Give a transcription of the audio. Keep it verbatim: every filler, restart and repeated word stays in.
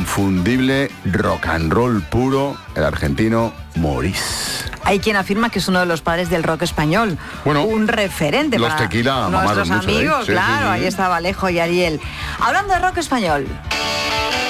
inconfundible rock and roll puro, el argentino Maurice. Hay quien afirma que es uno de los padres del rock español, bueno, un referente los para Tequila nuestros mamaron mucho, amigos, ¿eh? Sí, claro, sí, sí. Ahí estaba Alejo y Ariel. Hablando de rock español.